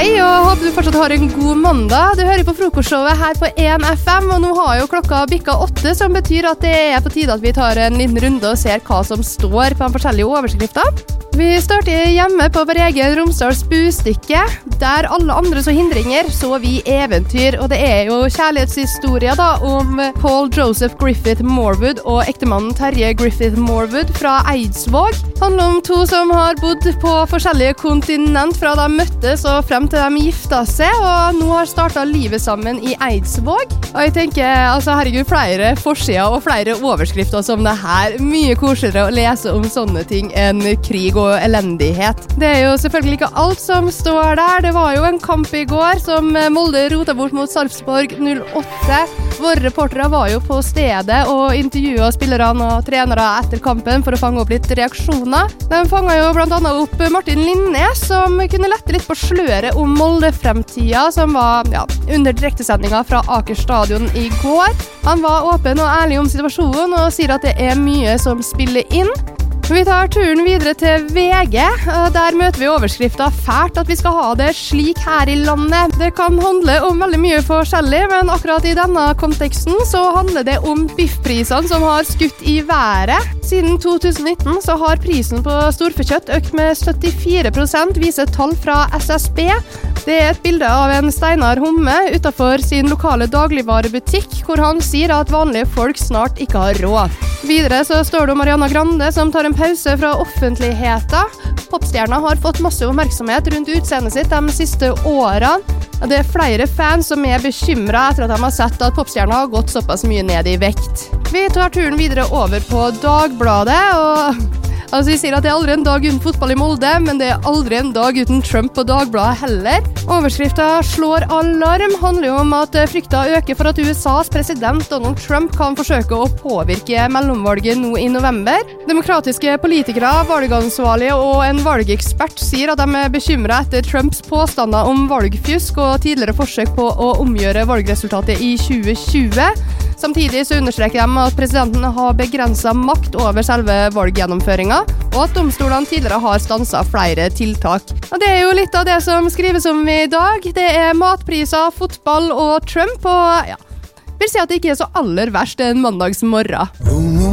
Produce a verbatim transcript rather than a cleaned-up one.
Hei, og håper du fortsatt har en god mandag. Du hører på frokostshowet her på en F M, og nå har jo klokka bikka åtte, som betyr at det er på tide at vi tar en liten runde og ser hva som står på de forskjellige overskriftene. Vi starter hjemme på vår egen Romsdals Bustykke, der alle andre så hindringer, så vi eventyr. Og det er jo kjærlighetshistoria da, om Paul Joseph Griffith Morwood og ektemannen Terje Griffith Morwood fra Eidsvåg. Det handler om to som har bodd på forskjellige kontinent fra de møttes og frem til de gifta seg, og nå har startet livet sammen i Eidsvåg. Og jeg tenker, altså herregud, flere forsider og flere overskrifter som det her. Mye koseligere å lese om sånne ting enn krig og elendighet. Det er jo selvfølgelig ikke alt som står der. Det var jo en kamp i går som Molde rota bort mot Sarpsborg null åtte. Våre reportere var jo på stedet og intervjuet spillerne og trenere etter kampen for å fange opp litt reaksjoner. De fanget jo blant annet opp Martin Linnes, som kunne lette litt på sløret om Molde-fremtida, som var ja, under direktesendinga fra Aker Stadion i går. Han var åpen og ærlig om situasjonen og sier at det er mye som spiller inn. Vi tar turen videre til V G. Der møter vi overskriften fælt at vi skal ha det slik her i landet. Det kan handle om veldig mye forskjellig, men akkurat i denne konteksten så handler det om biffprisene som har skutt i været. Siden to tusen nitten så har prisen på storfekjøtt økt med syttifire prosent, viser tall fra S S B. Det er et bilde av en Steinar Homme utenfor sin lokale dagligvarebutikk, hvor han sier at vanlige folk snart ikke har råd. Videre så står det om Ariana Grande som tar en pause fra offentligheten. Popstjerna har fått masse oppmerksomhet rundt utseendet sitt de siste årene. Det er flere fans som er bekymret etter at de har sett at popstjerna har gått såpass mye ned i vekt. Vi tar turen videre over på Dagbladet, og altså, vi sier at det er aldri en dag uten fotball i Molde, men det er aldri en dag uten Trump på Dagbladet heller. Overskriften slår alarm handler jo om at frykta øker for at U S A's president Donald Trump kan forsøke å påvirke mellomvalget nå i november. Demokratiske politikere, valgansvarlige og en valgekspert sier at de er bekymret etter Trumps påstander om valgfusk og tidligere forsøk på å omgjøre valgresultatet i tjue tjue. Samtidig så understreker de at presidenten har begrenset makt over selve valggjennomføringen, og at domstolene tidligere har stanset flere tiltak. Og det er jo litt av det som skrives om i dag. Det er matpriser, fotball og Trump, og ja, vil si at det ikke er så aller verst en mandagsmorgen.